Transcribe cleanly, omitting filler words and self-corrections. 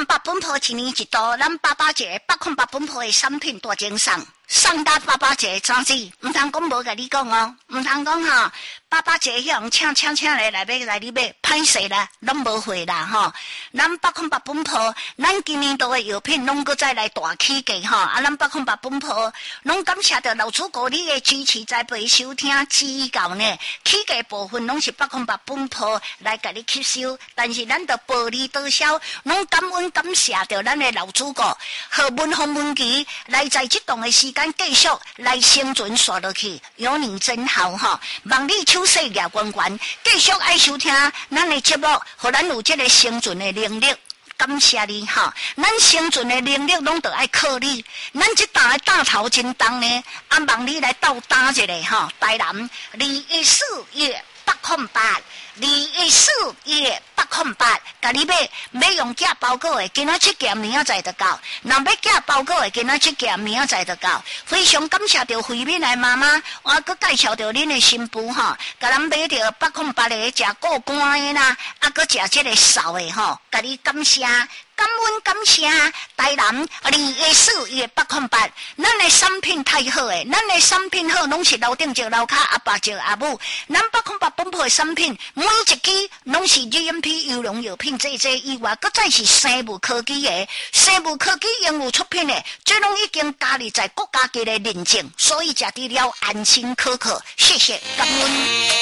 8本铺一年一度，咱88节808本铺的产品大增送到88节怎子？唔通讲无甲你讲哦，唔通讲吼88节迄样请来来你买，歹势啦，拢无货啦吼。咱808本铺，咱今年度的药品拢搁再来大起价吼，咱808本铺，拢感谢着老主顾你的支持，栽培收听指教呢。起价部分拢是808本铺来甲你吸收，但是咱着薄利多销，拢感恩感谢着咱的老主顾，和文风文琪来在这段的时间继续来生存刷落去，有你真好吼！望你手势业圆圆，继续爱收听咱的节目，互咱有这个生存的能力。感谢你哈，咱生存的能力拢得爱靠你。咱这档的大头真重呢，望你来斗打一下哈。台南214月808，214月808，甲你要用寄包裹的，今仔7件明仔载就到；若要寄包裹的，今仔7件明仔载就到。非常感谢着惠敏的妈妈，我佮介绍着恁的新妇吼，甲咱买着808个食过关的啦，佮食这个扫的吼，甲你感谢。感恩感谢台南214月808，咱的产品太好诶，咱的产品好，拢是楼顶石楼骹阿爸石阿母。咱808本铺的产品，每一支拢是 GMP 优良药品，这以外，搁再是生物科技的，生物科技应有出品的，这拢已经加入在国家级的认证，所以食得了安心可靠。谢谢，感恩。